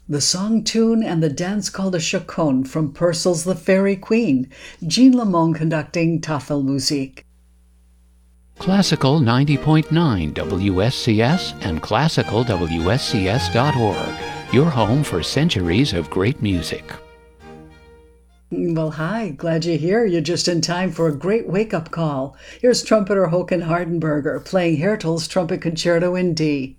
The song tune and the dance called a chaconne from Purcell's The Fairy Queen. Jean Lamont conducting Tafelmusik. Classical 90.9 WSCS and classicalwscs.org, your home for centuries of great music. Well, hi, glad you're here. You're just in time for a great wake-up call. Here's trumpeter Håkan Hardenberger playing Hertel's Trumpet Concerto in D.